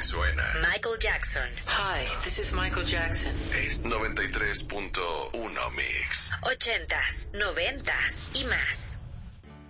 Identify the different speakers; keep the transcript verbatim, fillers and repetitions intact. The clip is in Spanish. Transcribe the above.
Speaker 1: suena.
Speaker 2: Michael Jackson.
Speaker 3: Hi, this is Michael Jackson.
Speaker 1: Es noventa y tres punto uno Mix.
Speaker 2: Ochentas, noventas y más.